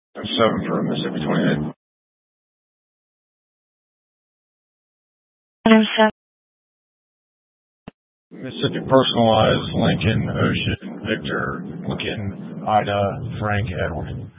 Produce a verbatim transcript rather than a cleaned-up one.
Seven for Mississippi twenty-eight. Mississippi personalized Lincoln Ocean Victor Lincoln Ida Frank Edward.